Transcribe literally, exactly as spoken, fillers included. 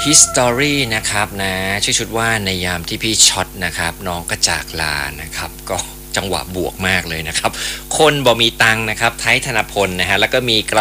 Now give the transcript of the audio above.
History นะครับนะชื่อชุดว่าในยามที่พี่ช็อตนะครับน้องก็จากลานะครับก็จังหวะบวกมากเลยนะครับคนบ่มีตังนะครับไทยธนพลนะฮะแล้วก็มีกระ